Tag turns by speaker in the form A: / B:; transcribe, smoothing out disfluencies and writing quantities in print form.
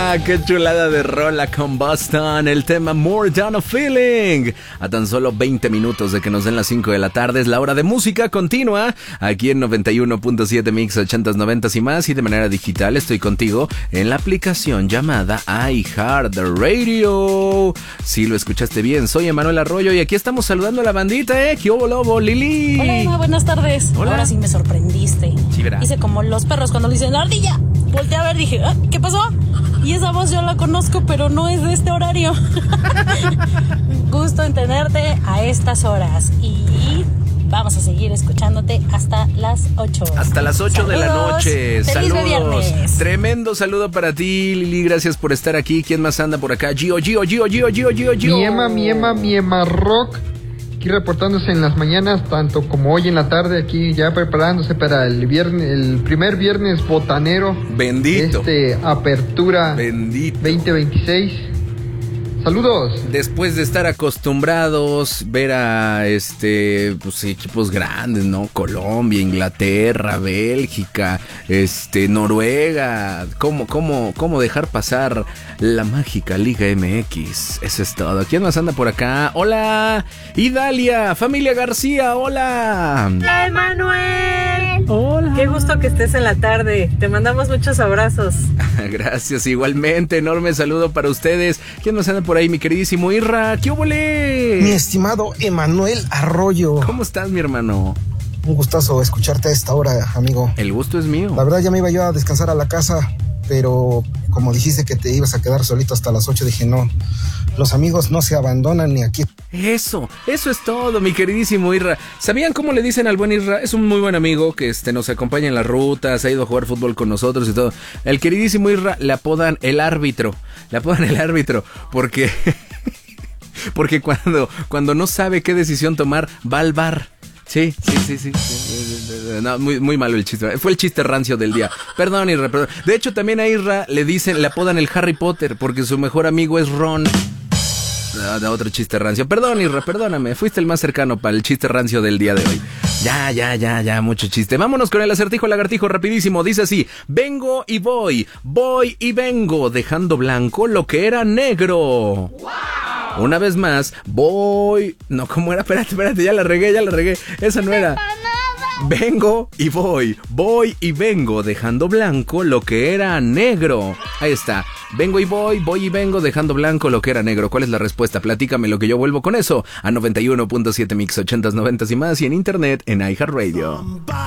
A: Qué chulada de rola con Boston, el tema More Than a Feeling. A tan solo 20 minutos de que nos den las 5 de la tarde, es la hora de música continua, aquí en 91.7 Mix 80s, 90s y más, y de manera digital estoy contigo en la aplicación llamada iHeartRadio. Si lo escuchaste bien, soy Emanuel Arroyo y aquí estamos saludando a la bandita, ¿Qué hubo, lobo, Lili?
B: Hola, Emma, buenas tardes.
A: Hola.
B: Ahora sí me sorprendiste.
A: Sí, verá.
B: Hice como los perros cuando le dicen la ardilla. Volteé a ver, dije, ¿qué pasó? Y esa voz yo la conozco, pero no es de este horario. Gusto en tenerte a estas horas. Y vamos a seguir escuchándote hasta las 8.
A: Hasta las 8 de la noche.
B: Feliz
A: Saludos.
B: viernes.
A: Tremendo saludo para ti, Lili. Gracias por estar aquí. ¿Quién más anda por acá? Gio.
C: Mi Emma Rock. Aquí reportándose en las mañanas, tanto como hoy en la tarde, aquí ya preparándose para el primer viernes botanero.
A: Bendito.
C: Apertura
A: Bendito.
C: 2026. Saludos.
A: Después de estar acostumbrados ver a pues equipos grandes, ¿no? Colombia, Inglaterra, Bélgica, Noruega, ¿cómo dejar pasar la mágica Liga MX? Eso es todo. ¿Quién más anda por acá? Hola, Idalia, familia García, hola.
D: Hola, Emanuel.
A: Hola.
D: Qué gusto que estés en la tarde. Te mandamos muchos abrazos.
A: Gracias, igualmente, enorme saludo para ustedes. ¿Quién más anda por ahí, mi queridísimo Irra? ¿Qué óvole?
E: Mi estimado Emanuel Arroyo.
A: ¿Cómo estás, mi hermano?
E: Un gustazo escucharte a esta hora, amigo.
A: El gusto es mío.
E: La verdad ya me iba yo a descansar a la casa, pero como dijiste que te ibas a quedar solito hasta las 8, dije no, los amigos no se abandonan ni aquí.
A: Eso es todo, mi queridísimo Irra. ¿Sabían cómo le dicen al buen Irra? Es un muy buen amigo que nos acompaña en las rutas, ha ido a jugar fútbol con nosotros y todo. El queridísimo Irra le apodan el árbitro. Porque cuando no sabe qué decisión tomar, va al bar. Sí. No, muy malo el chiste. Fue el chiste rancio del día. Perdón, Irra, perdón. De hecho, también a Irra le apodan el Harry Potter, porque su mejor amigo es Ron. Otro chiste rancio. Perdón, Irra, perdóname. Fuiste el más cercano para el chiste rancio del día de hoy. Ya, mucho chiste. Vámonos con el acertijo lagartijo rapidísimo. Dice así: vengo y voy y vengo, dejando blanco lo que era negro. ¡Wow! Una vez más, voy... No, ¿cómo era? Espérate, ya la regué. Esa no era. Vengo y voy y vengo, dejando blanco lo que era negro. Ahí está. Vengo y voy y vengo, dejando blanco lo que era negro. ¿Cuál es la respuesta? Platícame lo que yo vuelvo con eso. A 91.7 Mix 80s, 90s y más, y en internet en iHeartRadio.